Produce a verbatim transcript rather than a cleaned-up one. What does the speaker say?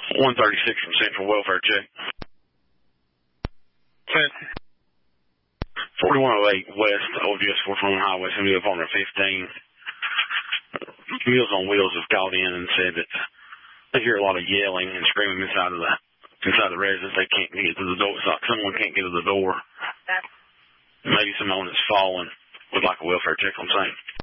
one thirty-six from Central Welfare Check. forty-one oh eight West, O V S four twenty-one Highway, somebody up on their fifteen. Meals on Wheels have called in and said that they hear a lot of yelling and screaming inside of the inside the residence. They can't get to the door. It's like someone can't get to the door. Maybe someone that's fallen would like a welfare check on site.